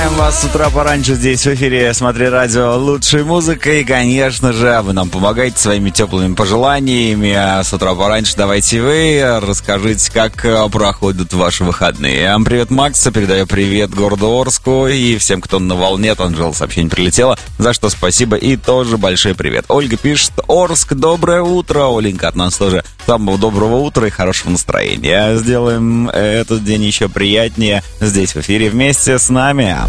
Поздравляем вас с утра пораньше здесь в эфире «Смотри радио» лучшей музыкой. И, конечно же, вы нам помогаете своими теплыми пожеланиями. А с утра пораньше давайте вы расскажите, как проходят ваши выходные. Привет, Макс, передаю привет городу Орску и всем, кто на волне. От Анжелы сообщение прилетело, за что спасибо и тоже большой привет. Ольга пишет: Орск, доброе утро. Оленька, от нас тоже самого доброго утра и хорошего настроения. Сделаем этот день еще приятнее здесь в эфире вместе с нами.